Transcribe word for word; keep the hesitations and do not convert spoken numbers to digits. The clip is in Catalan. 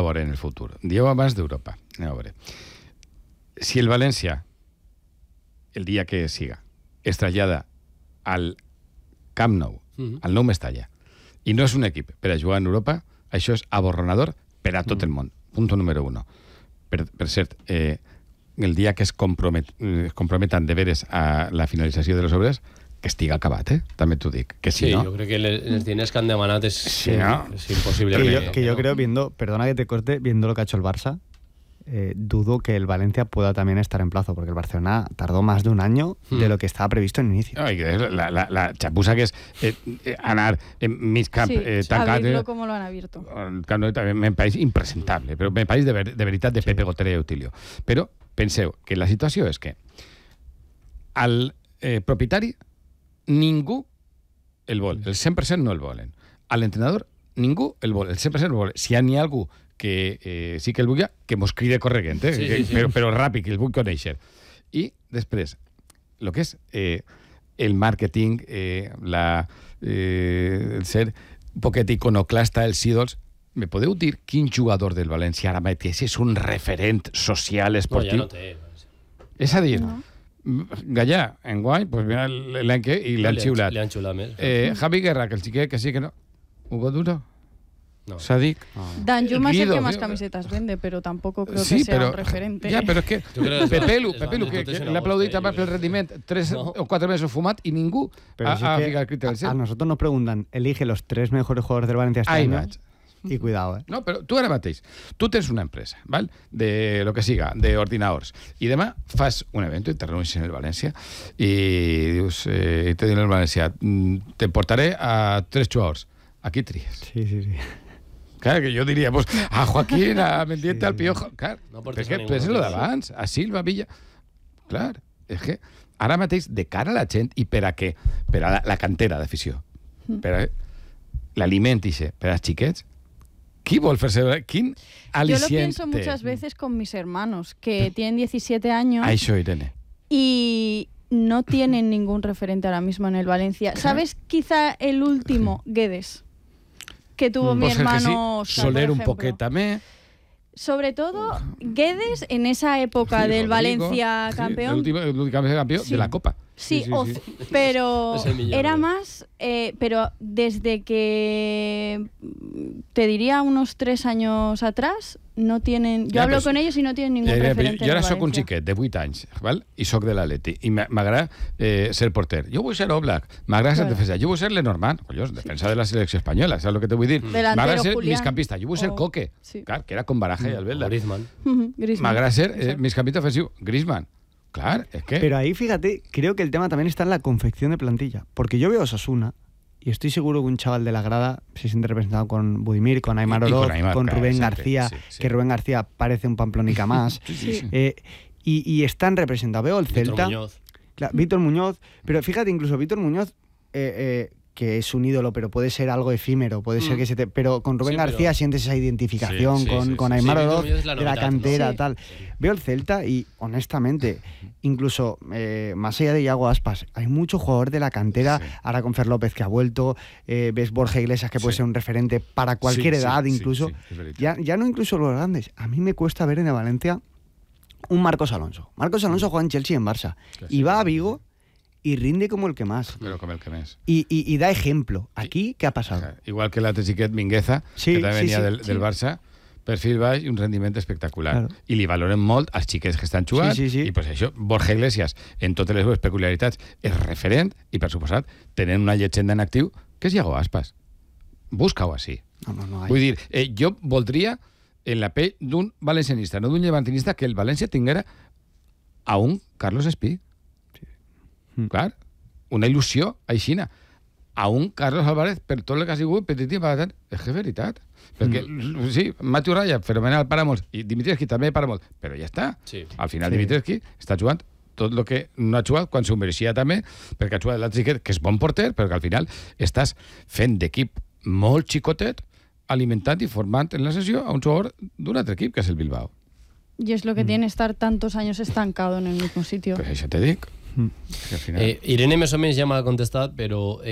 veure en el futur. Dieu abans d'Europa. Anem a veure. Si el València, el dia que siga, es trasllada al Camp Nou, mm-hmm. al Nou Mestalla, i no és un equip per a jugar en Europa, això és aborronador per a tot mm. el món. Punto número uno. Per, per cert, eh, el dia que es, compromet, es comprometan de veres a la finalització de les obres, que estiga acabat, eh? També t'ho dic. Que si sí, no... jo crec que els diners que han demanat és, sí, no? és imposible. Que, que, yo, que, que yo no. creo, viendo, perdona que te corte, viendo lo que ha hecho el Barça, eh, dudo que el Valencia pueda también estar en plazo, porque el Barcelona tardó más de un año hmm. de lo que estaba previsto en inicio. No, la, la, la chapuza que es eh, eh, anar en mig camp sí, eh, tancat... abrirlo como lo han abierto. Me pareix impresentable, però me pareix de, ver, de veritat de sí. Pepe Gotera i Eutilio. Però penseu que la situació és que al eh, propietari ningú el vol, el cent per cent no el volen. A l'entrenador ningú el vol, el cent per cent el vol. Si hi ha ni algú que eh, sí que el vulgui, que mos cride corregent, eh? sí, que, sí, sí. Però, però ràpid, que el vull conèixer. I després, el que és eh, el màrqueting, eh, la, eh, el ser un poquet iconoclasta, els ídols, me podeu dir quin jugador del València ara mateix és un referent social esportiu? No, ja no té. És a dir... No. Gallà, en guany, pues mira l'any que i l'han xiulat. Li han xiulat més. Eh, Javi Guerra, que el xiquet, que sí que no. Hugo Duro. No. Sadik. Oh. Dan Juma es el que más Guido, camisetas vende, pero tampoco creo sí, que sea pero, un referente. Ja, però és que Pepelu, Pepelu que, que l'ha aplaudit eh, abans pel rendiment, tres no. o quatre mesos fumat i ningú pero ha, sí ha que ficat crítica al a, a nosotros nos preguntan, elige los tres mejores jugadores del Valencia este Ahí año. vaig. Y cuidado, eh. No, però tu ara mateix, tu tens una empresa, val? De lo que siga, d'ordinadors, i demà fas un evento i te reuneixes en el València i dius, eh, te diuen el València, te portaré a tres jugadors. Aquí tries. Sí, sí, sí. Clar, que jo diria, pues, a Joaquín, a Mendieta, sí, al Piojo... Clar, no perquè pensa lo d'abans, a Silva, Villa... Clar, és que ara mateix, de cara a la gent i per a què? Per a la, la cantera d'afició. Per a l'aliment, ixe, per als xiquets, ¿Qui vol fer-se? ¿Quién aliciente? Yo lo pienso muchas veces con mis hermanos, que tienen diecisiete años. A eso, Irene. Y no tienen ningún referente ahora mismo en el Valencia. ¿Sabes quizá el último? Guedes, que tuvo mm, mi hermano sí. Soler un poquet també. Sobre todo, Guedes en esa época sí, del Rodrigo, Valencia campeón. Sí, el último campeón sí. de la Copa. Sí, sí, sí, sí. O, pero era más, eh, pero desde que te diría unos tres años atrás, no tienen... Yo ja, hablo pues, con ellos y no tienen ningún eh, referente. Jo ara soc un xiquet de vuit anys, val? I soc de l'Atleti, i m'agrada eh, ser porter. Jo vull ser Oblak, m'agrada ser defensa, jo vull ser Lenormand, collons, defensa de la selecció espanyola, saps el que te vull dir? M'agrada ser migcampista, jo vull ser Coque, sí. clar, que era con Baraja i Albelda. Griezmann. M'agrada ser eh, migcampista ofensiu, Griezmann. Claro, es que... Pero ahí, fíjate, creo que el tema también está en la confección de plantilla. Porque yo veo a Osasuna y estoy seguro que un chaval de la grada se siente representado con Budimir, con Aimar Oroz, con, con claro, Rubén siempre, García, sí, sí. que Rubén García parece un Pamplónica más. sí, sí, sí. Eh, y, y están representados. Veo el Celta... Víctor Muñoz. Claro, Víctor Muñoz. Pero fíjate, incluso Víctor Muñoz... Eh, eh, que es un ídolo, pero puede ser algo efímero, puede mm. ser que se te... Pero con Rubén sí, García pero... sientes esa identificación, sí, sí, con, sí, con Aimar sí, Oroz, la de la cantera, sí. tal. Veo el Celta y, honestamente, incluso eh, más allá de Iago Aspas, hay mucho jugador de la cantera, sí. ahora con Fer López que ha vuelto, eh, ves Borja Iglesias que puede sí. ser un referente para cualquier sí, edad, sí, incluso. Sí, sí, ya, ya no incluso los grandes. A mí me cuesta ver en el Valencia un Marcos Alonso. Marcos Alonso juega en Chelsea y en Barça. Y va a Vigo... y rinde como el que más. Pero como el que más. Y, y, y da ejemplo. Aquí, ¿qué ha pasado? O sea, igual que l'altre xiquet Mingueza, sí, que també sí, venia sí, del, sí. del Barça, perfil baix i un rendiment espectacular. Claro. I li valoren molt als xiquets que estan jugant. Sí, sí, sí. I pues això, Borja Iglesias, en totes les seves peculiaritats, és referent i, per suposat, tenen una llegenda en actiu que és Iago Aspas. Busca-ho així. No, no, no hay. Vull dir, eh, jo voldria en la pell d'un valencianista, no d'un llevantinista, que el València tinguera a un Carlos Espí. Sí. Mm. Clar, una il·lusió aixina. A un Carlos Álvarez, per tot el que ha sigut, petit i patant, és que és veritat. Perquè, mm. sí, Mateu Raya, fenomenal para molts, i Dimitrievski també para molt, però ja està. Sí. Al final sí. Dimitrievski està jugant tot el que no ha jugat quan s'ho mereixia també, perquè ha jugat l'altre xiquet, que és bon porter, però que al final estàs fent d'equip molt xicotet, alimentant i formant en la sessió a un jugador d'un altre equip, que és el Bilbao. Y es lo que mm. tiene estar tantos años estancado en el mismo sitio. Pues això te dic. Mm. Al final... eh, Irene més o menys ja m'ha contestat, però...